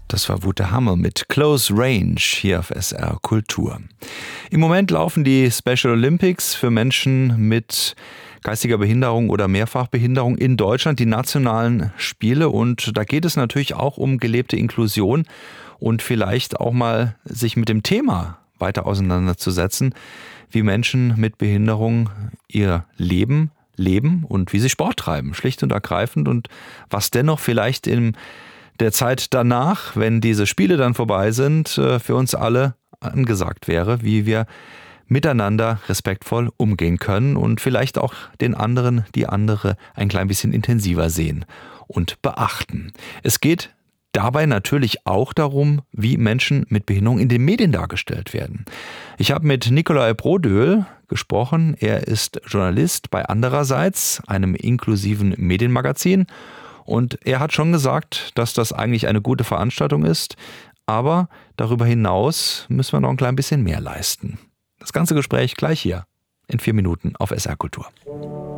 Das war Wouter Hammer mit Close Range hier auf SR Kultur. Im Moment laufen die Special Olympics für Menschen mit geistiger Behinderung oder Mehrfachbehinderung in Deutschland, die nationalen Spiele. Und da geht es natürlich auch um gelebte Inklusion und vielleicht auch mal sich mit dem Thema weiter auseinanderzusetzen, wie Menschen mit Behinderung ihr Leben leben und wie sie Sport treiben, schlicht und ergreifend. Und was dennoch vielleicht in der Zeit danach, wenn diese Spiele dann vorbei sind, für uns alle angesagt wäre, wie wir miteinander respektvoll umgehen können und vielleicht auch den anderen, die andere ein klein bisschen intensiver sehen und beachten. Es geht dabei natürlich auch darum, wie Menschen mit Behinderung in den Medien dargestellt werden. Ich habe mit Nikolai Brodöhl gesprochen. Er ist Journalist bei Andererseits, einem inklusiven Medienmagazin. Und er hat schon gesagt, dass das eigentlich eine gute Veranstaltung ist, aber darüber hinaus müssen wir noch ein klein bisschen mehr leisten. Das ganze Gespräch gleich hier in 4 Minuten auf SR Kultur.